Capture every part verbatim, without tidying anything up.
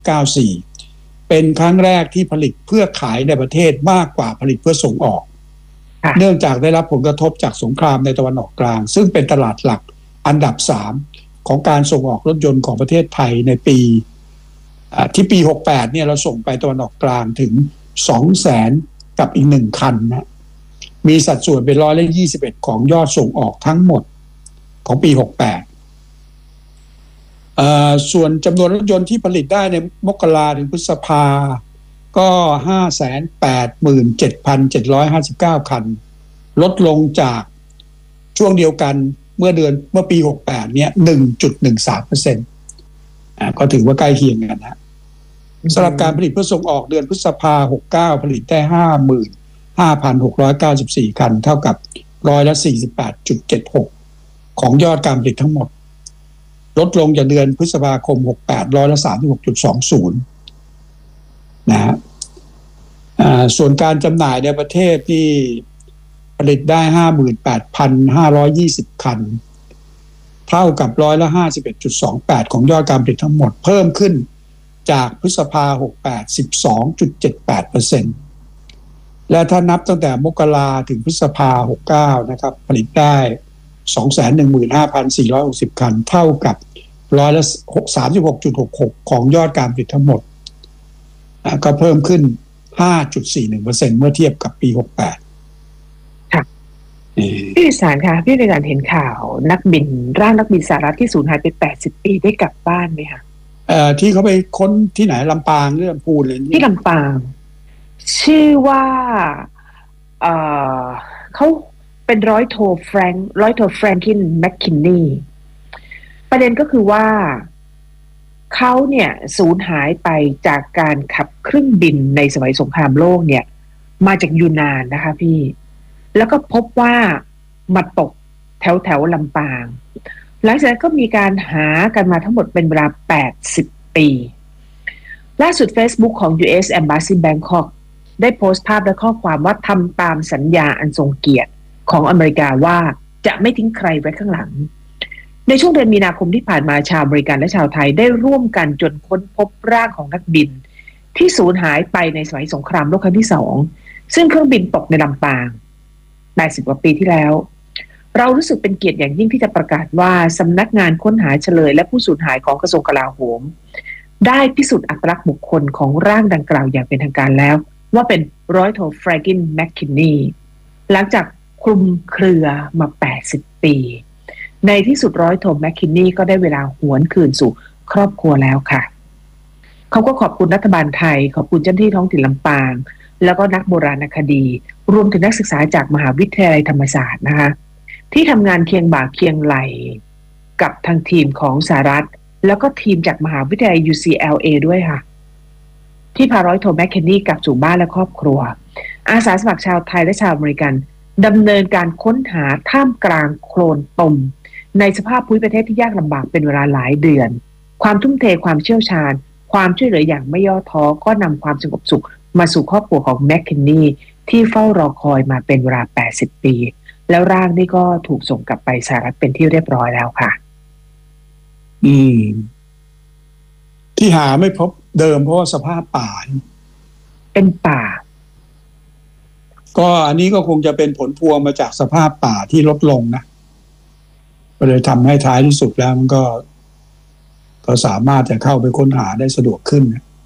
เก้าสิบสี่เป็นครั้งแรกที่ผลิตเพื่อขายในประเทศมากกว่าผลิตเพื่อส่งออกเนื่องจากได้รับผลกระทบจากสงครามในตะวันออกกลางซึ่งเป็นตลาดหลักอันดับสามของการส่งออกรถยนต์ของประเทศไทยในปีที่ปีหกสิบแปดเนี่ยเราส่งไปตะวันออกกลางถึง สองแสน กับอีกหนึ่งคันนะมีสัดส่วนเป็นร้อยละยี่สิบเอ็ดของยอดส่งออกทั้งหมดของปีหกสิบแปดเอ่อส่วนจำนวนรถยนต์ที่ผลิตได้ในมกราถึงพฤษภาก็ ห้าแสนแปดหมื่นเจ็ดพันเจ็ดร้อยห้าสิบเก้า คันลดลงจากช่วงเดียวกันเมื่อเดือนเมื่อปีหกสิบแปดเนี่ย หนึ่งจุดหนึ่งสามเปอร์เซ็นต์ อ่าก็ถือว่าใกล้เคียงกันนะสำหรับการผลิตเพื่อส่งออกเดือนพฤษภาหกสิบเก้าผลิตได้ ห้าหมื่นห้าพันหกร้อยเก้าสิบสี่ คันเท่ากับร้อยละ สี่สิบแปดจุดเจ็ดหก ของยอดการผลิตทั้งหมดลดลงจากเดือนพฤษภาคมหกสิบแปดร้อยละ สามสิบหกจุดสองศูนย์ นะฮะส่วนการจำหน่ายในประเทศที่ผลิตได้ ห้าหมื่นแปดพันห้าร้อยยี่สิบ คันเท่ากับร้อยละ ห้าสิบเอ็ดจุดสองแปด ของยอดการผลิตทั้งหมดเพิ่มขึ้นจากพฤษภาหกสิบแปด สิบสองจุดเจ็ดแปดเปอร์เซ็นต์ และถ้านับตั้งแต่มกราถึงพฤษภาหกสิบเก้านะครับผลิตได้ สองแสนหนึ่งหมื่นห้าพันสี่ร้อยหกสิบ คันเท่ากับร้อยละ สามสิบหกจุดหกหก ของยอดการผลิตทั้งหมดก็เพิ่มขึ้น ห้าจุดสี่หนึ่งเปอร์เซ็นต์ เมื่อเทียบกับปีหกสิบแปดค่ะพี่ดิสารคะพี่ดิสารเห็นข่าวนักบินร่างนักบินสหรัฐที่สูญหายไปแปดสิบปีได้กลับบ้านไหมคะเอ่อที่เขาไปค้นที่ไหนลำปางหรือลำพูนเลยที่ลำปางชื่อว่าเอ่อเขาเป็นร้อยโทแฟรงค์ร้อยโทแฟรงคินแมคคินนีประเด็นก็คือว่าเขาเนี่ยสูญหายไปจากการขับเครื่องบินในสมัยสงครามโลกเนี่ยมาจากยูนนานนะคะพี่แล้วก็พบว่ามาตกแถวแถวลำปางหลังจากนั้นก็มีการหากันมาทั้งหมดเป็นเวลาแปดสิบปีล่าสุด Facebook ของ ยู เอส Embassy Bangkok ได้โพสต์ภาพและข้อความว่าทำตามสัญญาอันทรงเกียรติของอเมริกาว่าจะไม่ทิ้งใครไว้ข้างหลังในช่วงเดือนมีนาคมที่ผ่านมาชาวอเมริกันและชาวไทยได้ร่วมกันจนค้นพบร่างของนักบินที่สูญหายไปในสมัยสงครามโลกครั้งที่สองซึ่งเครื่องบินตกในลำปางแปดสิบกว่าปีที่แล้วเรารู้สึกเป็นเกียรติอย่างยิ่งที่จะประกาศว่าสำนักงานค้นหาเฉลยและผู้สูญหายของกระทรวงกลาโหมได้พิสูจน์อัตลักษณ์บุคคลของร่างดังกล่าวอย่างเป็นทางการแล้วว่าเป็นร้อยโทแฟรงคินแมคคินนีหลังจากคลุมเครือมาแปดสิบปีในที่สุดร้อยโทแมคคินนีก็ได้เวลาหวนคืนสู่ครอบครัวแล้วค่ะเขาก็ขอบคุณรัฐบาลไทยขอบคุณเจ้าหน้าที่ท้องถิ่นลำปางแล้วก็นักโบราณคดีรวมถึงนักศึกษาจากมหาวิทยาลัยธรรมศาสตร์นะคะที่ทำงานเคียงบ่าเคียงไหลกับทางทีมของสหรัฐแล้วก็ทีมจากมหาวิทยาลัย ยู ซี แอล เอ ด้วยค่ะที่พาร้อยโทแมคคินนีกลับสู่บ้านและครอบครัวอาสาสมัครชาวไทยและชาวอเมริกันดำเนินการค้นหาท่ามกลางโคลนตมในสภาพภูมิประเทศที่ยากลำบากเป็นเวลาหลายเดือนความทุ่มเทความเชี่ยวชาญความช่วยเหลืออย่างไม่ย่อท้อก็นำความสงบสุขมาสู่ครอบครัวของแมคคินนีที่เฝ้ารอคอยมาเป็นเวลาแปดสิบปีแล้วร่างนี่ก็ถูกส่งกลับไปสหรัฐเป็นที่เรียบร้อยแล้วค่ะอืมที่หาไม่พบเดิมเพราะว่าสภาพป่าเป็นป่าก็อันนี้ก็คงจะเป็นผลพวงมาจากสภาพป่าที่ลดลงนะก็เลยทำให้ท้ายที่สุดแล้วมันก็ก็สามารถจะเข้าไปค้นหาได้สะดวกขึ้น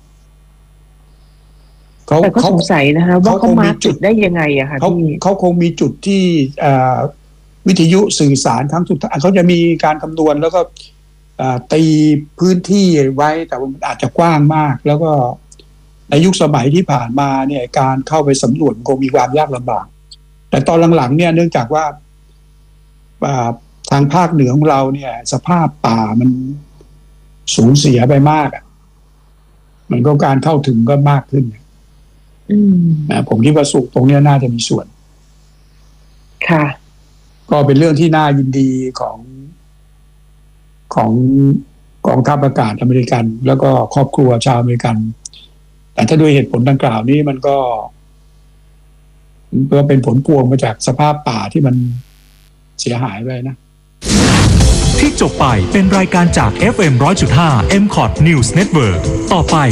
เขาแต่ก็สงสัยนะคะว่าเขามาจุดได้ยังไงอะคะพี่เขาคงมีจุดที่วิทยุสื่อสารครั้งสุดท้ายเขาจะมีการคำนวณแล้วก็ตีพื้นที่ไว้แต่มันอาจจะกว้างมากแล้วก็ในยุคสมัยที่ผ่านมาเนี่ยการเข้าไปสำรวจคงมีความยากลำบากแต่ตอนหลังๆเนี่ยเนื่องจากว่าทางภาคเหนือของเราเนี่ยสภาพป่ามันสูญเสียไปมากมันก็การเข้าถึงก็มากขึ้นนะผมคิดว่าสุขตรงนี้น่าจะมีส่วนค่ะก็เป็นเรื่องที่น่ายินดีของของกองทัพอากาศอเมริกันแล้วก็ครอบครัวชาวอเมริกันแต่ถ้าด้วยเหตุผลดังกล่าวนี้มันก็ก็เป็นผลพวงมาจากสภาพป่าที่มันเสียหายไปนะที่จบไปเป็นรายการจาก เอฟ เอ็ม หนึ่งร้อยจุดห้า เอ็ม คอ ที News Network ต่อไป